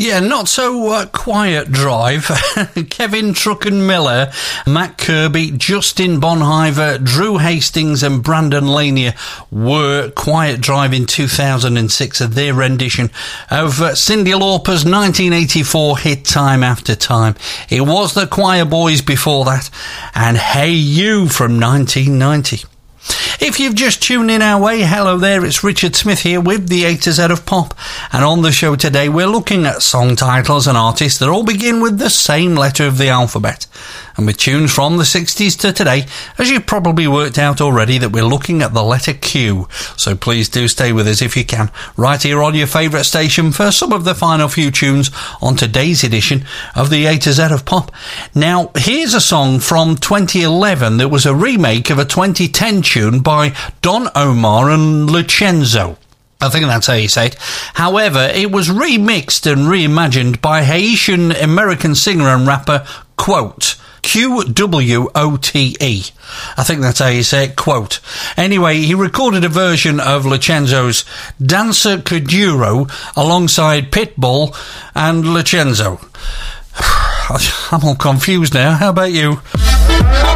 Yeah, not so quiet drive. Kevin Trucken-Miller, Matt Kirby, Justin Bonhiver, Drew Hastings and Brandon Lanier were Quiet Drive in 2006 of their rendition of Cyndi Lauper's 1984 hit Time After Time. It was the Choir Boys before that, and Hey You from 1990. If you've just tuned in our way, hello there, it's Richard Smith here with the A to Z of Pop, and on the show today we're looking at song titles and artists that all begin with the same letter of the alphabet, and with tunes from the 60s to today, as you've probably worked out already that we're looking at the letter Q, so please do stay with us if you can, right here on your favourite station for some of the final few tunes on today's edition of the A to Z of Pop. Now, here's a song from 2011 that was a remake of a 2010 tune by Don Omar and Lucenzo. I think that's how you say it. However, it was remixed and reimagined by Haitian American singer and rapper Quote. Q-W-O-T-E. I think that's how you say it, Quote. Anyway, he recorded a version of Lucenzo's Dancer Kuduro alongside Pitbull and Lucenzo. I'm all confused now. How about you?